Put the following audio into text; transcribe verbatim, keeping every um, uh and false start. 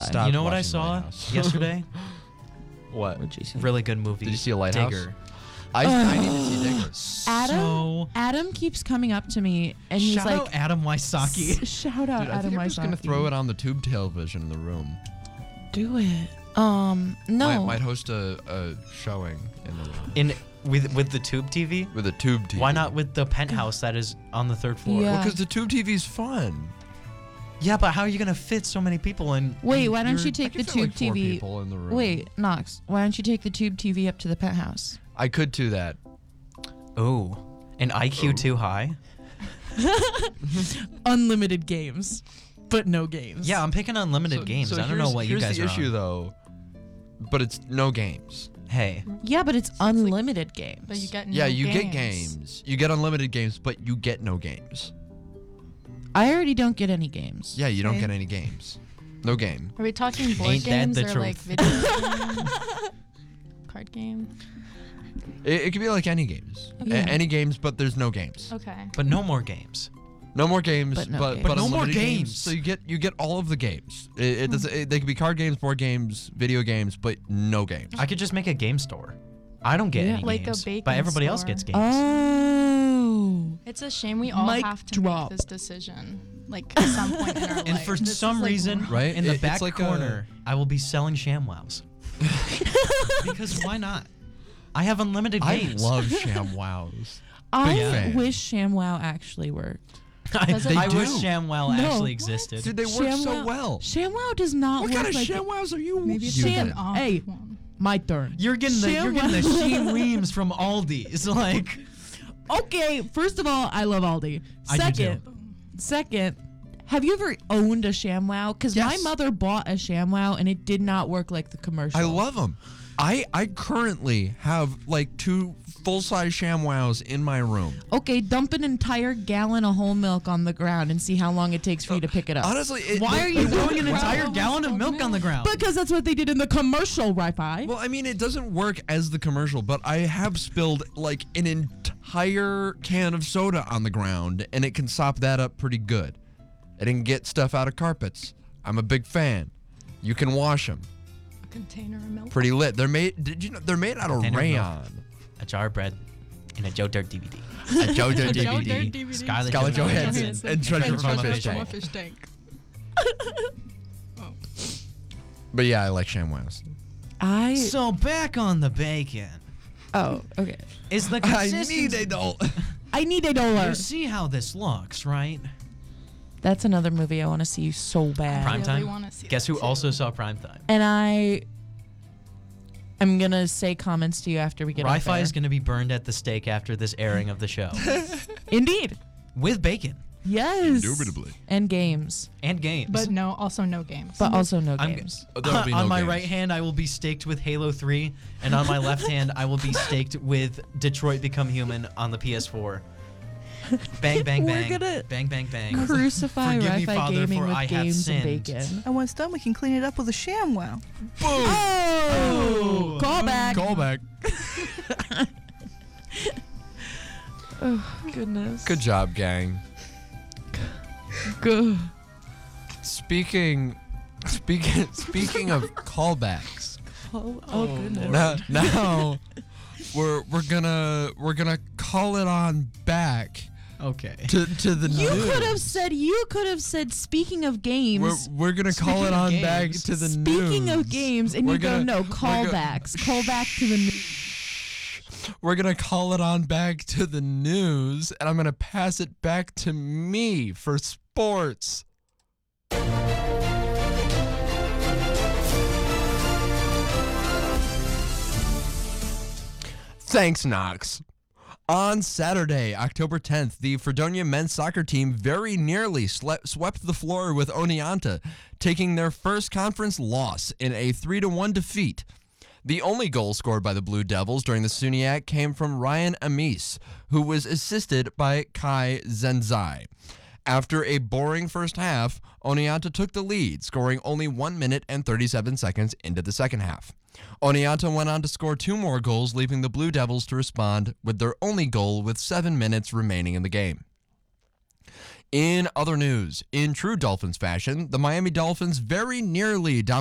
stopped You know what I watching saw Lighthouse. yesterday? What? What'd you see? Really good movie. Did you see a Lighthouse? Digger. I, I need to see Digger. Adam, So Adam keeps coming up to me and he's shout like, out Adam Wysocki. S- shout out Dude, I Adam think I'm just gonna Wysocki. throw it on the tube television in the room. Do it. Um, no. Might, might host a, a showing in the room In with with the tube T V. with a tube T V. Why not with the penthouse that is on the third floor? Yeah. Well, because the tube T V's fun. Yeah, but how are you gonna fit so many people in? Wait, in why don't your- you I take could the fit, like, tube four T V? people in the room. Wait, Knox, why don't you take the tube T V up to the penthouse? I could do that. Oh, an I Q too high? Unlimited games, but no games. Yeah, I'm picking unlimited So- games. so I don't know here's- what you here's guys the are issue on. though, but it's no games. Hey, Yeah, but it's unlimited games. But you get Yeah, no you games. get games. You get unlimited games, but you get no games. I already don't get any games. Yeah, you don't Okay. get any games. No game. Are we talking board Ain't that games the or truth? like video games? Card game? It, it could be like any games. A- Yeah. any games, but there's no games. Okay. but no more games. No more games, But but no but, games. But no more unlimited games. So you get you get all of the games. It, it does. It, they could be card games, board games, video games, but no games. I could just make a game store. I don't get Yeah. any Like a games, bacon but everybody else store. gets games. Oh. It's a shame we all Mic have to drop. make this decision, like at some point in our life. and for This is, some like, reason, wrong. Right? in the It- it's back like a- corner, I will be selling ShamWows. Because why not? I have unlimited I games. love ShamWows. I Big fan. wish ShamWow actually worked. I, Does it I They wish do. ShamWow No. actually existed. Dude, they work so ShamWow- well. ShamWow does not What work kind of like ShamWows are you Maybe it's using? Sham- an off hey. one. my turn. You're getting the you're getting the ShamWow- Sheen Weems from Aldi's. Like, Okay, first of all, I love Aldi. I do Second, second, have you ever owned a ShamWow? Because my Yes. mother bought a ShamWow and it did not work like the commercial. I love them. I I currently have like two full size ShamWows in my room. Okay, dump an entire gallon of whole milk on the ground and see how long it takes for you to pick it up. Honestly, it, why they- are you they throwing work an well. entire gallon of milk on the ground? Because that's what they did in the commercial, Wi-Fi. Well, I mean, it doesn't work as the commercial, but I have spilled like an entire can of soda on the ground, and it can sop that up pretty good. It can get stuff out of carpets. I'm a big fan. You can wash them. A container of milk. Pretty lit. They're made. Did you know they're made out of Container of milk. rayon? a jar of bread, and a Joe Dirt D V D. A JoJo Joe D V Dirt D. D V D. Scarlett Scarlett Johansson. Johansson and Treasure Treasure from a from a Fish Fish Tank. Fish tank. But yeah, I like ShamWows. I So back on the bacon. oh okay. Is the I consistency? need a doll. I need a dollar. You see how this looks, right? That's another movie I want to see so bad. Prime really time. wanna see Guess that who too. also saw Prime Time? And I, I'm gonna say comments to you after we get off Wi-Fi air. is going to be burned at the stake after this airing of the show Indeed. with bacon Yes. Indubitably. And games, and games. But no, also no games. but also no I'm- games. There'll be on no my games. right hand, I will be staked with Halo three, and on my left hand, I will be staked with Detroit Become Human on the P S four. Bang, bang, We're bang. gonna Bang, bang, bang. Crucify Forgive me, Wi-Fi Father, gaming for with I have games and sinned. bacon. And when it's done, we can clean it up with a ShamWow. Oh, call back. Call back. Oh goodness. Good job, gang. Good. Speaking, speaking, speaking of callbacks. Oh, oh goodness. Now, now we're we're gonna we're gonna call it on back Okay. to to the You news. could have said. You could have said. Speaking of We're, games. we're gonna call Speaking it of on back games. to the news. Speaking of games, and We're you go gonna- no we're go- callbacks. Call back to the news. We're gonna call it on back to the news, and I'm gonna pass it back to me for sports. Thanks, Knox. On Saturday, October tenth, the Fredonia men's soccer team very nearly sle- swept the floor with Oneonta, taking their first conference loss in a three to one defeat. The only goal scored by the Blue Devils during the SUNYAC came from Ryan Amis, who was assisted by Kai Zenzai. After a boring first half, Oneonta took the lead, scoring only one minute and thirty-seven seconds into the second half. Oneonta went on to score two more goals, leaving the Blue Devils to respond with their only goal with seven minutes remaining in the game. In other news, in true Dolphins fashion, the Miami Dolphins very nearly dominated